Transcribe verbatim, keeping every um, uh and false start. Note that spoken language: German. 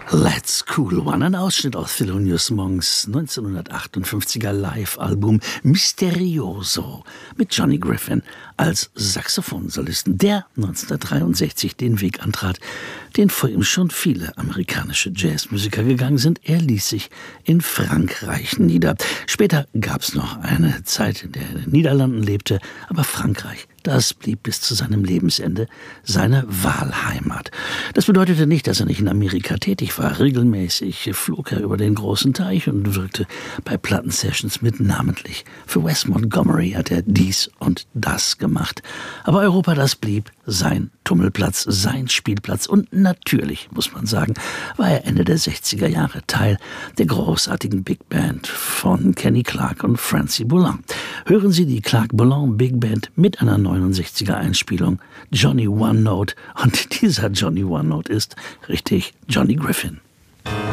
Let's Cool One, ein Ausschnitt aus Thelonious Monks neunzehnhundertachtundfünfziger Live-Album Misterioso mit Johnny Griffin als Saxophonsolisten, der neunzehnhundertdreiundsechzig den Weg antrat, den vor ihm schon viele amerikanische Jazzmusiker gegangen sind. Er ließ sich in Frankreich nieder. Später gab es noch eine Zeit, in der er in den Niederlanden lebte, aber Frankreich, das blieb bis zu seinem Lebensende seine Wahlheimat. Das bedeutete nicht, dass er nicht in Amerika tätig war. Regelmäßig flog er über den großen Teich und wirkte bei Plattensessions mit. Namentlich für Wes Montgomery hat er dies und das gemacht. Aber Europa, das blieb sein Tummelplatz, sein Spielplatz. Und natürlich, muss man sagen, war er Ende der sechziger Jahre Teil der großartigen Big Band von Kenny Clarke und Francie Boulin. Hören Sie die Clarke-Boulin Big Band mit einer neunundsechziger Einspielung, Johnny One Note. Und dieser Johnny One Note ist richtig Johnny Griffin.